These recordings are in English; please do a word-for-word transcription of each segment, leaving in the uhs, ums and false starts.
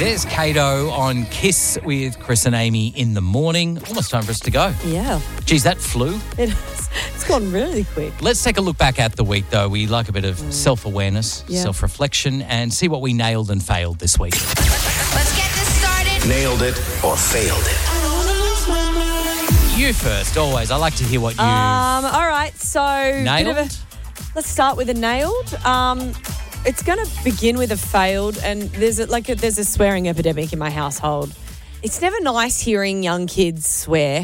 There's Kato on Kiss with Chris and Amy in the morning. Almost time for us to go. Yeah. Geez, that flew. It has, it's gone really quick. Let's take a look back at the week, though. We like a bit of mm. self-awareness, yeah. self-reflection, and see what we nailed and failed this week. Let's get this started. Nailed it or failed it. You first, always. I like to hear what you Um. All right, so... nailed. Bit of a, let's start with a nailed. Um... It's going to begin with a failed, and there's a, like a, there's a swearing epidemic in my household. It's never nice hearing young kids swear,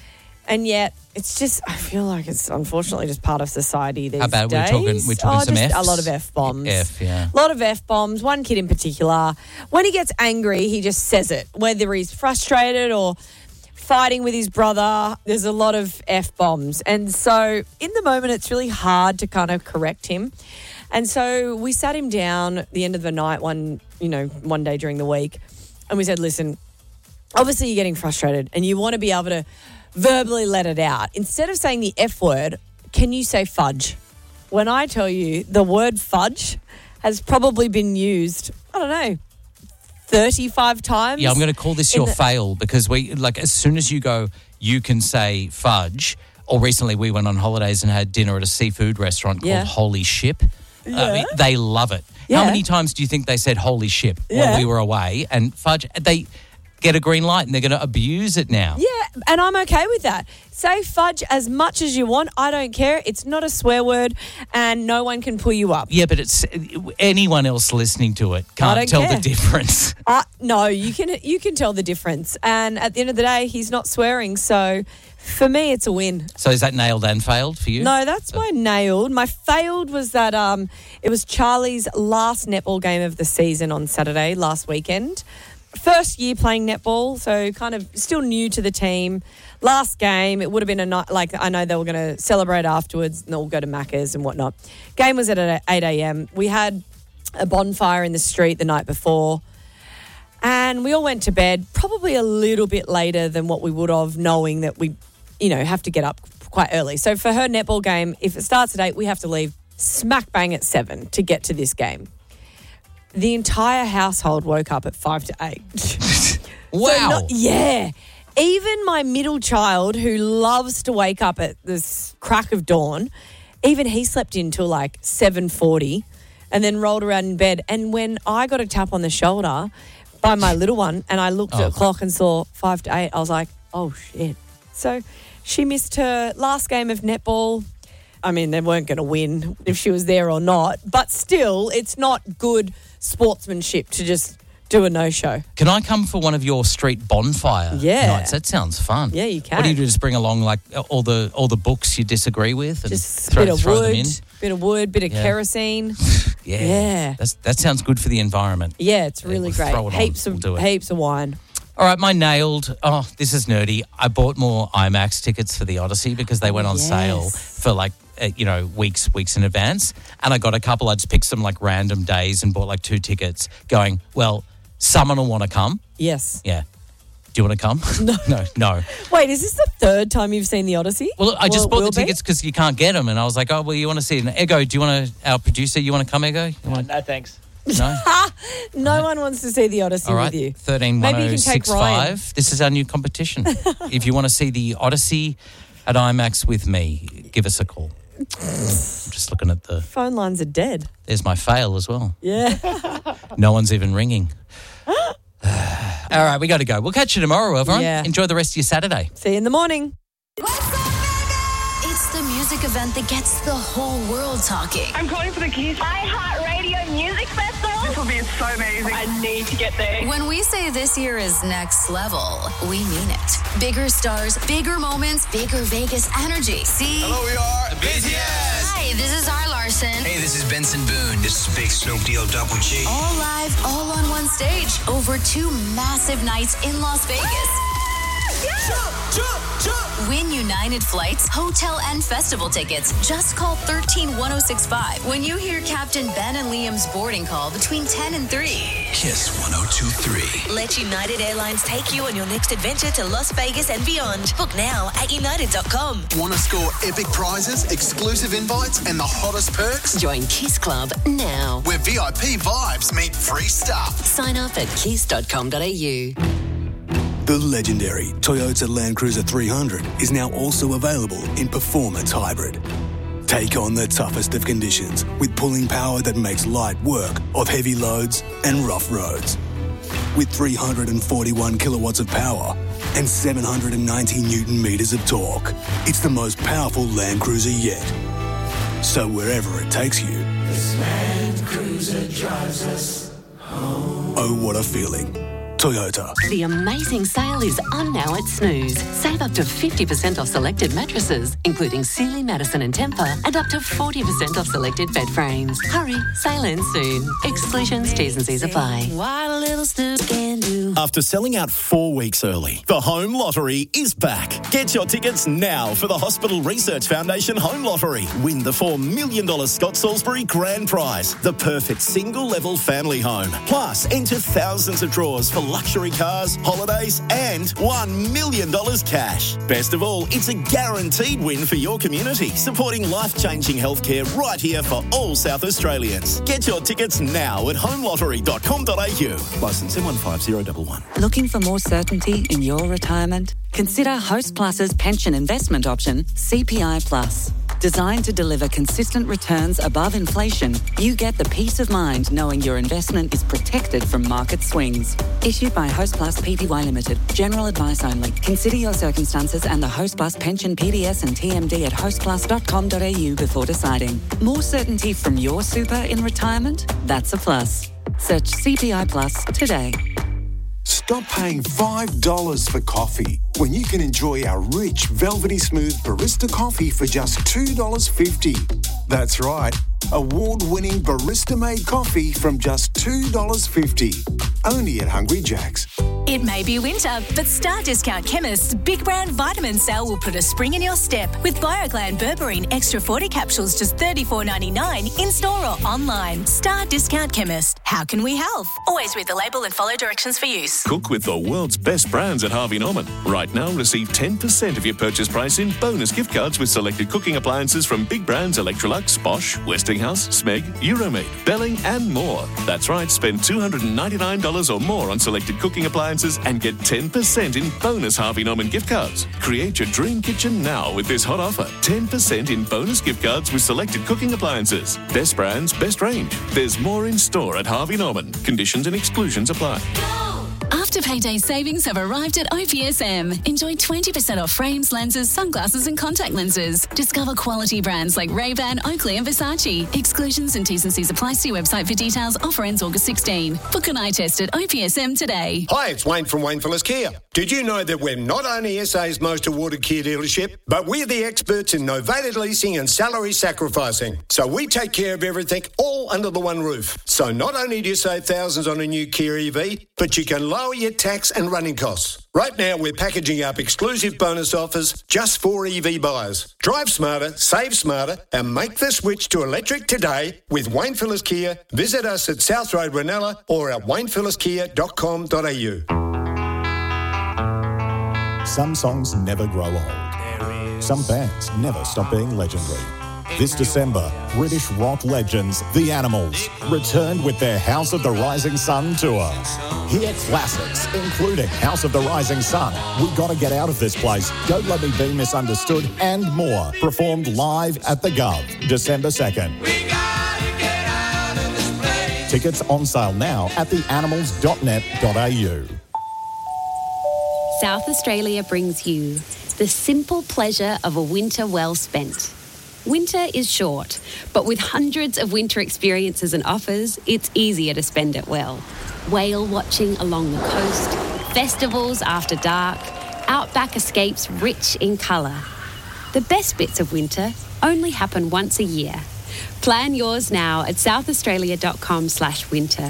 and yet it's just, I feel like it's unfortunately just part of society these How bad? days. We're talking, we're talking oh, some just Fs? a lot of F-bombs. F, yeah. A lot of F-bombs. One kid in particular, when he gets angry, he just says it, whether he's frustrated or fighting with his brother. There's a lot of F-bombs, and so in the moment, it's really hard to kind of correct him. And so we sat him down at the end of the night one, you know, one day during the week, and we said, listen, obviously you're getting frustrated and you want to be able to verbally let it out. Instead of saying the F word, can you say fudge? When I tell you the word fudge has probably been used, I don't know, thirty-five times. Yeah, I'm going to call this your the- fail because we, like, as soon as you go, you can say fudge. Or recently we went on holidays and had dinner at a seafood restaurant Yeah. called Holy Ship. Yeah. I mean, they love it. Yeah. How many times do you think they said holy ship Yeah. when we were away? And fudge, they get a green light and they're going to abuse it now. Yeah, and I'm okay with that. Say fudge as much as you want. I don't care. It's not a swear word and no one can pull you up. Yeah, but it's anyone else listening to it I can't don't tell care. the difference. Uh, no, you can you can tell the difference. And at the end of the day, he's not swearing. So for me, it's a win. So is that nailed and failed for you? No, that's my nailed. My failed was that um, it was Charlie's last netball game of the season on Saturday last weekend. First year playing netball, so kind of still new to the team. Last game, it would have been a night, like I know they were going to celebrate afterwards and they'll go to Macca's and whatnot. Game was at eight a.m. We had a bonfire in the street the night before and we all went to bed probably a little bit later than what we would have, knowing that we, you know, have to get up quite early. So for her netball game, if it starts at eight, we have to leave smack bang at seven to get to this game. The entire household woke up at five to eight. Wow. So not, yeah. Even my middle child, who loves to wake up at this crack of dawn, even he slept in till like seven forty and then rolled around in bed. And when I got a tap on the shoulder by my little one and I looked Oh. at the clock and saw five to eight, I was like, oh, shit. So she missed her last game of netball. I mean, they weren't going to win if she was there or not. But still, it's not good sportsmanship to just do a no-show. Can I come for one of your street bonfire Yeah. nights? That sounds fun. Yeah, you can. What do you do? Just bring along like all the all the books you disagree with and Just a throw, bit of throw wood, them in? bit of wood, bit of Yeah. kerosene. Yeah, Yeah. That's, that sounds good for the environment. Yeah, it's really we'll great. throw it on. Heaps We'll of do it. heaps of wine. All right, my nailed. Oh, this is nerdy. I bought more IMAX tickets for the Odyssey because they went on yes. sale for like uh, you know weeks weeks in advance, and I got a couple. I just picked some like random days and bought like two tickets. Going well, someone will want to come. Yes. Yeah. Do you want to come? No, no, no. Wait, is this the third time you've seen the Odyssey? Well, I just Will- bought will the be? tickets because you can't get them, and I was like, oh well, you want to see it? Ego, do you want to? Our producer, you want to come, Ego? You wanna, No, thanks. no. No one wants to see the Odyssey All right, with you. thirteen one Maybe oh you can take six Ryan. five. This is our new competition. If you want to see the Odyssey at IMAX with me, give us a call. I'm just looking at the. Phone lines are dead. There's my fail as well. Yeah. No one's even ringing. All right, we got to go. We'll catch you tomorrow, everyone. Yeah. Enjoy the rest of your Saturday. See you in the morning. It's the music event that gets the whole world talking. I'm calling for the Kiss iHeartRadio Music Festival. This will be so amazing. I need to get there. When we say this year is next level, we mean it. Bigger stars, bigger moments, bigger Vegas energy. See? Hello, we are the B T S. Hi, this is R. Larson. Hey, this is Benson Boone. This is Big Snoop Deal Double G. All live, all on one stage, over two massive nights in Las Vegas. Win United Flights, hotel and festival tickets. Just call one three one oh six five when you hear Captain Ben and Liam's boarding call between ten and three. Kiss one oh two three. Let United Airlines take you on your next adventure to Las Vegas and beyond. Book now at united dot com. Want to score epic prizes, exclusive invites, and the hottest perks? Join Kiss Club now. Where V I P vibes meet free stuff. Sign up at kiss dot com dot a u. The legendary Toyota Land Cruiser three hundred is now also available in Performance Hybrid. Take on the toughest of conditions with pulling power that makes light work of heavy loads and rough roads. With three hundred forty-one kilowatts of power and seven hundred ninety newton meters of torque, it's the most powerful Land Cruiser yet. So wherever it takes you, this Land Cruiser drives us home. Oh, what a feeling. Toyota. The amazing sale is on now at Snooze. Save up to fifty percent off selected mattresses, including Sealy, Madison and Tempur, and up to forty percent off selected bed frames. Hurry, sale ends soon. Exclusions, T's and C's apply. What a little Snooze can do. After selling out four weeks early, the Home Lottery is back. Get your tickets now for the Hospital Research Foundation Home Lottery. Win the four million dollars Scott Salisbury Grand Prize, the perfect single-level family home. Plus, enter thousands of draws for luxury cars, holidays, and one million dollars cash. Best of all, it's a guaranteed win for your community, supporting life-changing healthcare right here for all South Australians. Get your tickets now at home lottery dot com dot a u. Licence M one five zero one one. Looking for more certainty in your retirement? Consider Host Plus's pension investment option, C P I Plus. Designed to deliver consistent returns above inflation, you get the peace of mind knowing your investment is protected from market swings. Issued by Host Plus Pty Limited. General advice only. Consider your circumstances and the Host Plus pension P D S and T M D at host plus dot com dot a u before deciding. More certainty from your super in retirement? That's a plus. Search C P I Plus today. Stop paying five dollars for coffee when you can enjoy our rich, velvety smooth barista coffee for just two dollars fifty. That's right, award-winning barista-made coffee from just two dollars fifty. Only at Hungry Jack's. It may be winter, but Star Discount Chemist's Big Brand Vitamin Sale will put a spring in your step with BioGlan Berberine Extra forty capsules just thirty-four ninety-nine in store or online. Star Discount Chemist. How can we help? Always read the label and follow directions for use. Cook with the world's best brands at Harvey Norman. Right now, receive ten percent of your purchase price in bonus gift cards with selected cooking appliances from big brands Electrolux, Bosch, Westinghouse, Smeg, Euromade, Belling and more. That's right, spend two hundred ninety-nine dollars or more on selected cooking appliances and get ten percent in bonus Harvey Norman gift cards. Create your dream kitchen now with this hot offer. ten percent in bonus gift cards with selected cooking appliances. Best brands, best range. There's more in store at Harvey Norman. Conditions and exclusions apply. After-payday savings have arrived at O P S M. Enjoy twenty percent off frames, lenses, sunglasses and contact lenses. Discover quality brands like Ray-Ban, Oakley and Versace. Exclusions and T's and C's apply. See website for details. Offer ends August sixteenth. Book an eye test at O P S M today. Hi, it's Wayne from Wayne Phillips Kia. Did you know that we're not only S A's most awarded Kia dealership, but we're the experts in novated leasing and salary sacrificing. So we take care of everything all under the one roof. So not only do you save thousands on a new Kia E V, but you can lower your tax and running costs. Right now, we're packaging up exclusive bonus offers just for E V buyers. Drive smarter, save smarter, and make the switch to electric today with Wayne Phillips Kia. Visit us at South Road, Ranella, or at wayne phillips kia dot com dot a u. Some songs never grow old. Some bands never stop being legendary. This December, British rock legends, The Animals, returned with their House of the Rising Sun tour. Hear classics, including House of the Rising Sun, We Gotta Get Out of This Place, Don't Let Me Be Misunderstood, and more, performed live at the Gov, December second. We gotta get out of this place. Tickets on sale now at the animals dot net dot a u. South Australia brings you the simple pleasure of a winter well spent. Winter is short, but with hundreds of winter experiences and offers, it's easier to spend it well. Whale watching along the coast, festivals after dark, outback escapes rich in colour. The best bits of winter only happen once a year. Plan yours now at south australia dot com slash winter.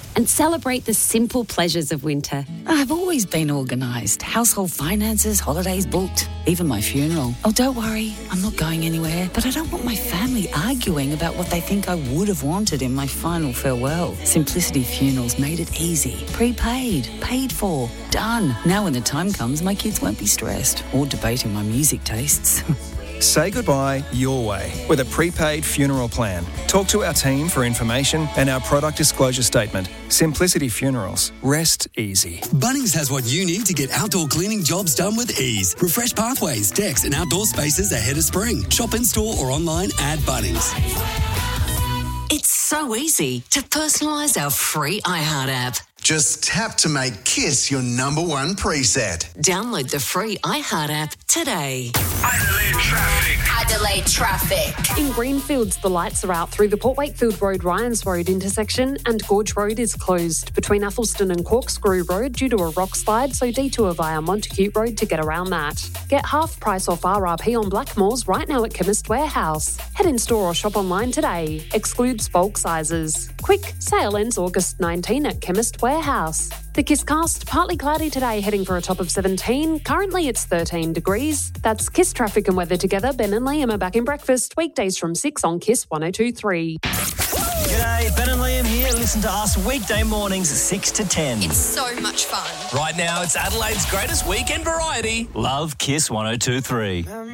and celebrate the simple pleasures of winter. I've always been organised. Household finances, holidays booked, even my funeral. Oh, don't worry, I'm not going anywhere. But I don't want my family arguing about what they think I would have wanted in my final farewell. Simplicity Funerals made it easy. Prepaid, paid for, done. Now when the time comes, my kids won't be stressed or debating my music tastes. Say goodbye your way with a prepaid funeral plan. Talk to our team for information and our product disclosure statement. Simplicity Funerals. Rest easy. Bunnings has what you need to get outdoor cleaning jobs done with ease. Refresh pathways, decks and outdoor spaces ahead of spring. Shop in store or online at Bunnings. It's so easy to personalise our free iHeart app. Just tap to make Kiss your number one preset. Download the free iHeart app today. Adelaide traffic. Adelaide traffic. In Greenfields, the lights are out through the Port Wakefield Road Ryans Road intersection, and Gorge Road is closed between Athelston and Corkscrew Road due to a rock slide, so detour via Montacute Road to get around that. Get half price off R R P on Blackmores right now at Chemist Warehouse. Head in store or shop online today. Excludes bulk sizes. Quick, sale ends August nineteenth at Chemist Warehouse. The Kisscast, partly cloudy today, heading for a top of seventeen. Currently it's thirteen degrees. That's Kiss traffic and weather together. Ben and Liam are back in breakfast, weekdays from six on Kiss one oh two point three. G'day, Ben and Liam here. Listen to us weekday mornings six to ten. It's so much fun. Right now, it's Adelaide's greatest weekend variety. Love Kiss one oh two point three.